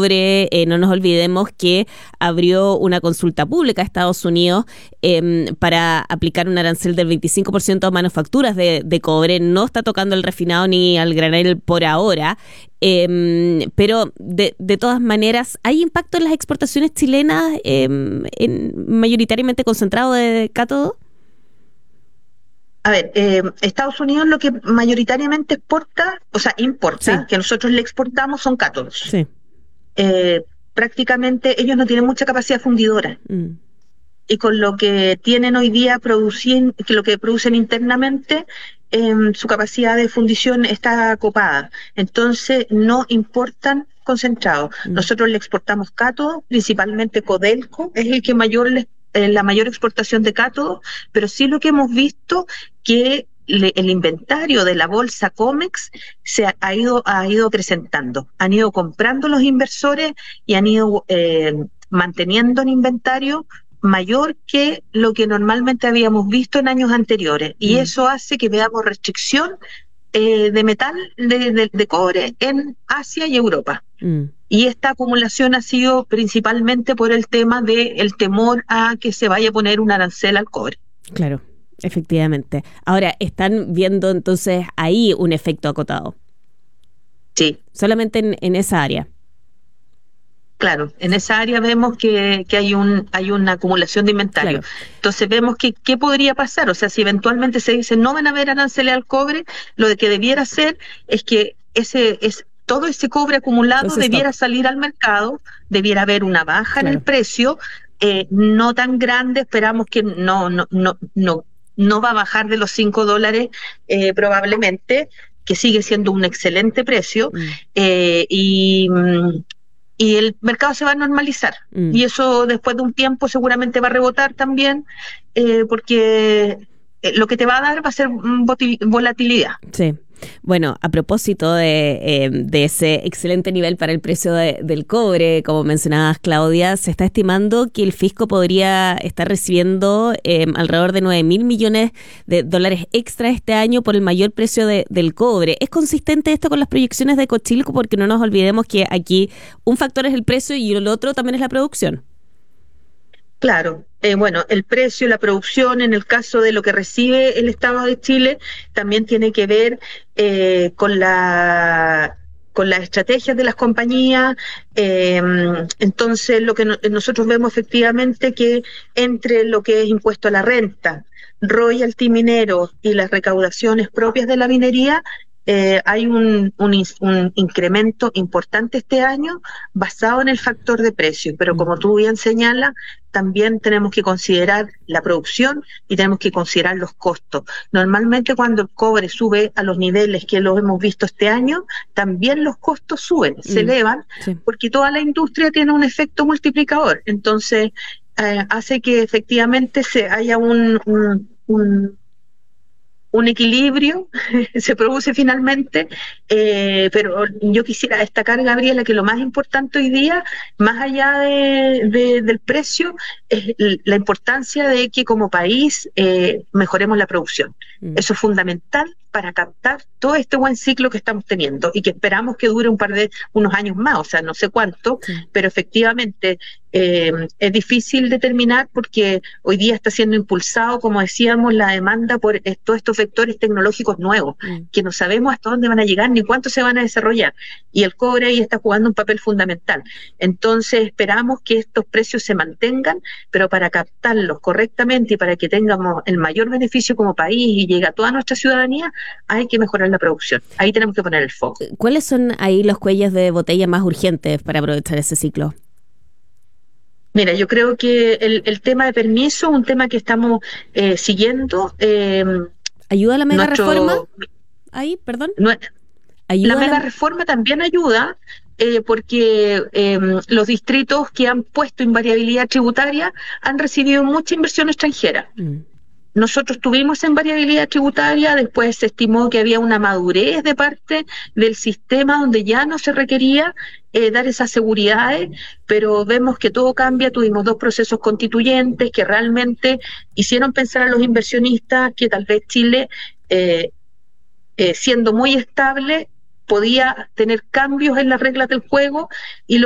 cobre. No nos olvidemos que abrió una consulta pública a Estados Unidos para aplicar un arancel del 25% a manufacturas de cobre. No está tocando el refinado ni al granel por ahora. Pero de todas maneras, ¿hay impacto en las exportaciones chilenas mayoritariamente concentrado de cátodo? A ver, Estados Unidos lo que mayoritariamente importa, Sí. que nosotros le exportamos son cátodos. Sí. Prácticamente ellos no tienen mucha capacidad fundidora. Mm. Y con lo que tienen hoy día que lo que producen internamente, su capacidad de fundición está copada. Entonces no importan concentrados. Nosotros le exportamos cátodo, principalmente Codelco, es el que la mayor exportación de cátodo, pero sí lo que hemos visto que el inventario de la bolsa COMEX ha ido acrecentando. Han ido comprando los inversores y han ido manteniendo en inventario mayor que lo que normalmente habíamos visto en años anteriores. Y eso hace que veamos restricción de metal, de cobre en Asia y Europa. Y esta acumulación ha sido principalmente por el tema del temor a que se vaya a poner un arancel al cobre. Claro, efectivamente. Ahora, ¿están viendo entonces ahí un efecto acotado? Sí. Solamente en esa área. Claro, en esa área vemos que hay una acumulación de inventario. Claro. Entonces vemos qué podría pasar. O sea, si eventualmente se dice no van a haber aranceles al cobre, lo de que debiera ser es que todo ese cobre acumulado Entonces, debiera salir al mercado, debiera haber una baja en el Claro. precio, no tan grande. Esperamos que no va a bajar de los $5 probablemente, que sigue siendo un excelente precio, y el mercado se va a normalizar. Y eso después de un tiempo seguramente va a rebotar también, porque lo que te va a dar va a ser volatilidad. Sí. Bueno, a propósito de ese excelente nivel para el precio del cobre, como mencionabas, Claudia, se está estimando que el fisco podría estar recibiendo alrededor de $9.000 millones extra este año por el mayor precio del cobre. ¿Es consistente esto con las proyecciones de Cochilco? Porque no nos olvidemos que aquí un factor es el precio y el otro también es la producción. Claro, bueno, el precio, la producción, en el caso de lo que recibe el Estado de Chile, también tiene que ver con las estrategias de las compañías. Entonces, lo que nosotros vemos efectivamente que entre lo que es impuesto a la renta, royalty minero y las recaudaciones propias de la minería, hay un incremento importante este año basado en el factor de precio, pero como tú bien señalas, también tenemos que considerar la producción y tenemos que considerar los costos. Normalmente cuando el cobre sube a los niveles que los hemos visto este año, también los costos suben, se elevan, Sí. porque toda la industria tiene un efecto multiplicador. Entonces, hace que efectivamente haya un equilibrio, se produce finalmente, pero yo quisiera destacar, Gabriela, que lo más importante hoy día, más allá del precio, es la importancia de que como país mejoremos la producción. Eso es fundamental para captar todo este buen ciclo que estamos teniendo y que esperamos que dure unos años más, o sea, no sé cuánto, pero efectivamente es difícil determinar porque hoy día está siendo impulsado, como decíamos, la demanda por todos estos vectores tecnológicos nuevos, que no sabemos hasta dónde van a llegar ni cuánto se van a desarrollar, y el cobre ahí está jugando un papel fundamental. Entonces esperamos que estos precios se mantengan, pero para captarlos correctamente y para que tengamos el mayor beneficio como país y llegue a toda nuestra ciudadanía, hay que mejorar la producción. Ahí tenemos que poner el foco. ¿Cuáles son ahí los cuellos de botella más urgentes para aprovechar ese ciclo? Mira, yo creo que el tema de permiso es un tema que estamos siguiendo. ¿Ayuda la mega reforma? Ahí, perdón. La mega reforma también ayuda, porque los distritos que han puesto invariabilidad tributaria han recibido mucha inversión extranjera. Nosotros tuvimos en variabilidad tributaria, después se estimó que había una madurez de parte del sistema donde ya no se requería dar esas seguridades, pero vemos que todo cambia. Tuvimos 2 procesos constituyentes que realmente hicieron pensar a los inversionistas que tal vez Chile, siendo muy estable, podía tener cambios en las reglas del juego, y